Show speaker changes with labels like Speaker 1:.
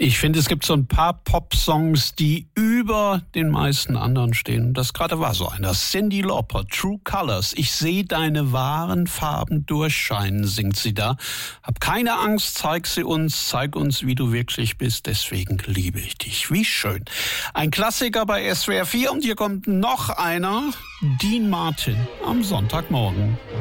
Speaker 1: Ich finde, es gibt so ein paar Pop-Songs, die über den meisten anderen stehen. Das gerade war so einer. Cyndi Lauper, True Colors. Ich sehe deine wahren Farben durchscheinen, singt sie da. Hab keine Angst, zeig uns, wie du wirklich bist. Deswegen liebe ich dich. Wie schön. Ein Klassiker bei SWR 4 und hier kommt noch einer. Dean Martin am Sonntagmorgen.